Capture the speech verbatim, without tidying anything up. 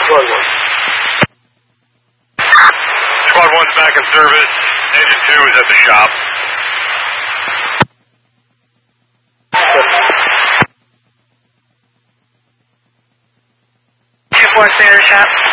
Squad one. Squad one's back in service. Engine two is at the shop. Two four clear shop.